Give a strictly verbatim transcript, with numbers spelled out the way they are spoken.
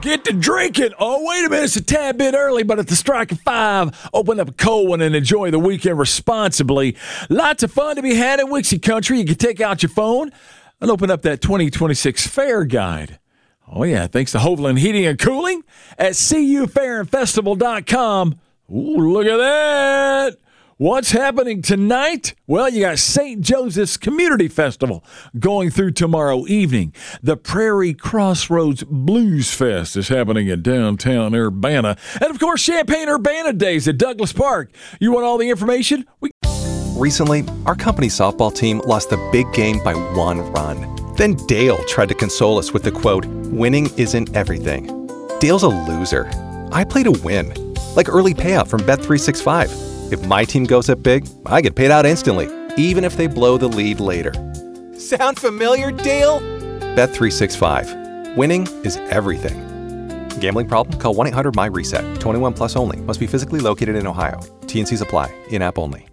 Get to drinking. Oh, wait a minute. It's a tad bit early, but at the strike of five, open up a cold one and enjoy the weekend responsibly. Lots of fun to be had in Wixie Country. You can take out your phone and open up that twenty twenty-six Fair Guide. Oh, yeah. Thanks to Hovland Heating and Cooling at C U fair and festival dot com. Ooh, look at that. What's happening tonight? Well, you got Saint Joseph's Community Festival going through tomorrow evening. The Prairie Crossroads Blues Fest is happening in downtown Urbana. And, of course, Champaign-Urbana Days at Douglas Park. You want all the information? We- Recently, our company softball team lost the big game by one run. Then Dale tried to console us with the quote, "Winning isn't everything." Dale's a loser. I play to win. Like early payout from Bet three sixty-five. If my team goes up big, I get paid out instantly, even if they blow the lead later. Sound familiar, Dale? Bet three sixty-five. Winning is everything. Gambling problem? Call one eight hundred M Y RESET. twenty-one plus only. Must be physically located in Ohio. T and Cs apply. In-app only.